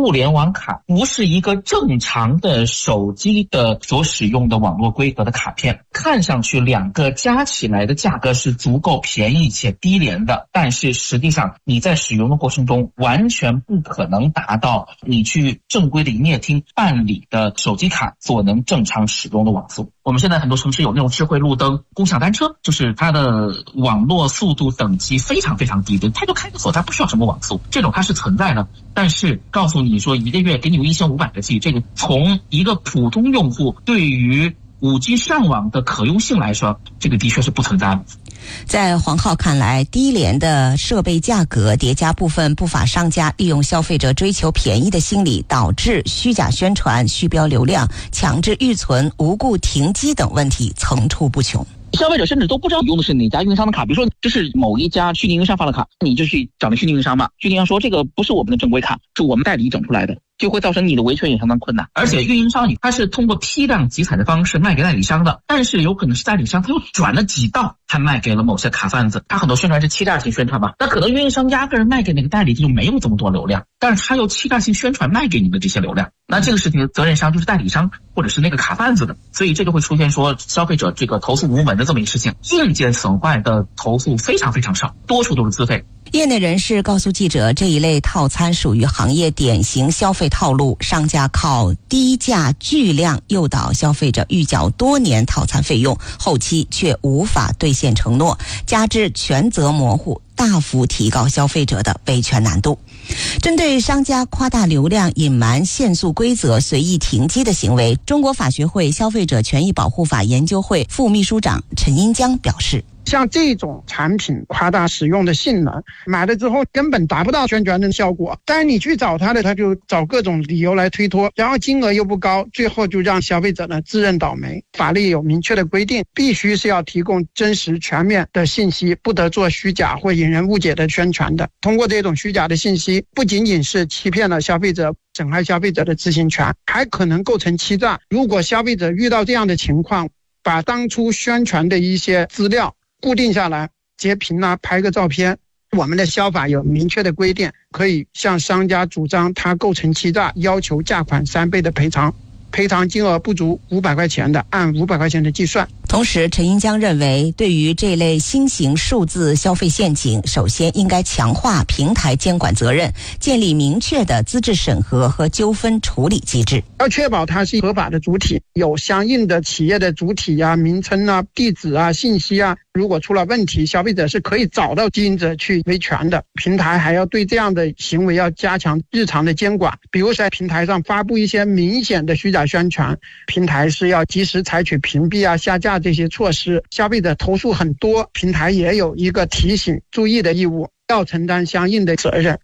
物联网卡不是一个正常的手机的所使用的网络规格的卡片，看上去两个加起来的价格是足够便宜且低廉的，但是实际上你在使用的过程中完全不可能达到你去正规的营业厅办理的手机卡所能正常使用的网速。我们现在很多城市有那种智慧路灯，共享单车，就是它的网络速度等级非常非常低的，它就开个锁，它不需要什么网速，这种它是存在的。但是告诉你说一个月给你1500个 G， 这个从一个普通用户对于5G 上网的可用性来说，这个的确是不存在的。 在黄浩看来，低廉的设备价格叠加部分不法商家利用消费者追求便宜的心理，导致虚假宣传、虚标流量、强制预存、无故停机等问题层出不穷。 消费者甚至都不知道用的是哪家运营商的卡，比如说这是某一家虚拟运营商发的卡，你就去找那虚拟运营商嘛，虚拟运营商说这个不是我们的正规卡，是我们代理整出来的，就会造成你的维权也相当困难。而且运营商他是通过批量集采的方式卖给代理商的，但是有可能是代理商他又转了几道，他卖给了某些卡贩子，他很多宣传是欺诈性宣传嘛，那可能运营商压根儿卖给那个代理就没有这么多流量，但是他又欺诈性宣传卖给你的这些流量，那这个事情的责任商就是代理商或者是那个卡贩子的，所以这就会出现说消费者这个投诉无门的这么一个事情。硬件损坏的投诉非常非常少，多数都是自费。 业内人士告诉记者，这一类套餐属于行业典型消费套路，商家靠低价巨量诱导消费者预缴多年套餐费用，后期却无法兑现承诺，加之权责模糊，大幅提高消费者的维权难度。针对商家夸大流量、隐瞒限速规则、随意停机的行为，中国法学会消费者权益保护法研究会副秘书长陈英江表示， 像这种产品夸大使用的性能，买了之后根本达不到宣传的效果，但是你去找他的，他就找各种理由来推脱，然后金额又不高，最后就让消费者呢自认倒霉。法律有明确的规定，必须是要提供真实全面的信息，不得做虚假或引人误解的宣传的。通过这种虚假的信息，不仅仅是欺骗了消费者，损害消费者的知情权，还可能构成欺诈。如果消费者遇到这样的情况，把当初宣传的一些资料固定下来，截屏啊，拍个照片，我们的消法有明确的规定，可以向商家主张他构成欺诈，要求价款3倍的赔偿，赔偿金额不足500块钱的，按500块钱的计算。 同时，陈英江认为，对于这类新型数字消费陷阱，首先应该强化平台监管责任，建立明确的资质审核和纠纷处理机制， 要确保它是合法的主体，有相应的企业的主体啊、名称啊、地址啊、信息啊，如果出了问题，消费者是可以找到经营者去维权的。平台还要对这样的行为要加强日常的监管，比如在平台上发布一些明显的虚假宣传，平台是要及时采取屏蔽啊、下架这些措施。消费者投诉很多，平台也有一个提醒注意的义务，要承担相应的责任。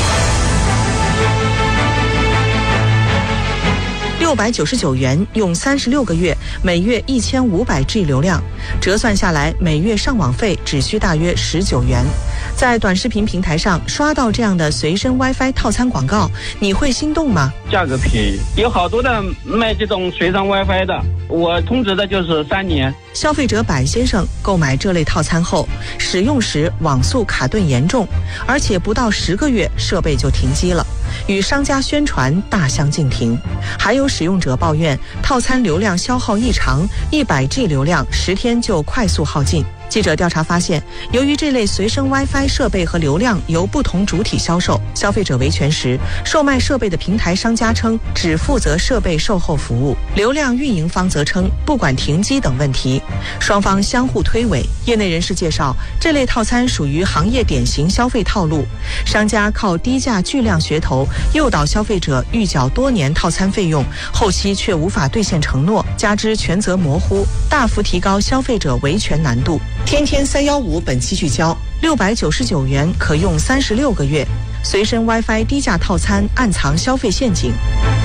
699元用36个月，每月1500 G 流量，折算下来每月上网费只需大约19元。在短视频平台上刷到这样的随身 WiFi 套餐广告，你会心动吗？ 价格便宜，有好多的卖这种随身 WiFi 的，我通知的就是3年。 消费者柏先生购买这类套餐后，使用时网速卡顿严重，而且不到10个月设备就停机了，与商家宣传大相径庭。还有使用者抱怨套餐流量消耗异常，100 G 流量10天就快速耗尽。记者调查发现，由于这类随身 WiFi 设备和流量由不同主体销售，消费者维权时，售卖设备的平台商家称只负责设备售后服务，流量运营方则称不管停机等问题，双方相互推诿。业内人士介绍，这类套餐属于行业典型消费套路，商家靠低价巨量噱头，诱导消费者预缴多年套餐费用，后期却无法兑现承诺，加之权责模糊，大幅提高消费者维权难度。天天315本期聚焦，699元可用36个月，随身 WiFi 低价套餐暗藏消费陷阱。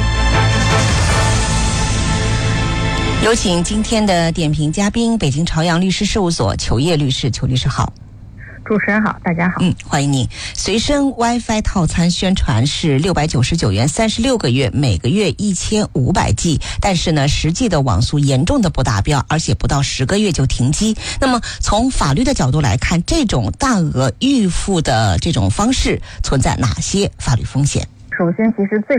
有请今天的点评嘉宾，北京朝阳律师事务所裘烨律师。裘律师好。 主持人好，大家好。 欢迎你。随身 WiFi 套餐宣传是699元36个月，每个月1500 G， 但是呢，实际的网速严重的不达标，而且不到10个月就停机。那么从法律的角度来看，这种大额预付的这种方式存在哪些法律风险？ 首先，其实最